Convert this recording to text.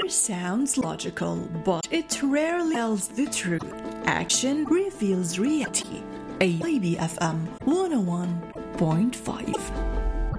sounds logical, but it rarely tells the truth. Action reveals reality. AIBFM 101.5.